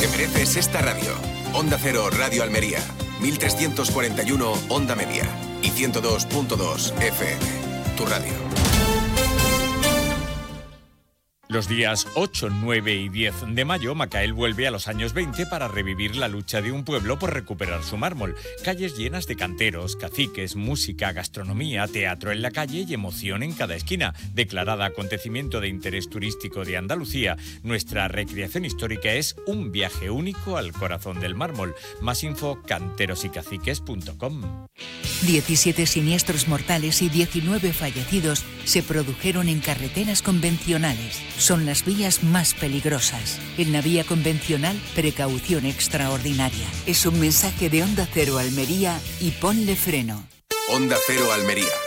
Te mereces esta radio. Onda Cero Radio Almería. 1341 Onda Media. Y 102.2 FM. Tu radio. Los días 8, 9 y 10 de mayo, Macael vuelve a los años 20 para revivir la lucha de un pueblo por recuperar su mármol. Calles llenas de canteros, caciques, música, gastronomía, teatro en la calle y emoción en cada esquina. Declarada acontecimiento de interés turístico de Andalucía, nuestra recreación histórica es un viaje único al corazón del mármol. Más info, canterosycaciques.com. 17 siniestros mortales y 19 fallecidos se produjeron en carreteras convencionales. Son las vías más peligrosas. En la vía convencional, precaución extraordinaria. Es un mensaje de Onda Cero Almería y ponle freno. Onda Cero Almería.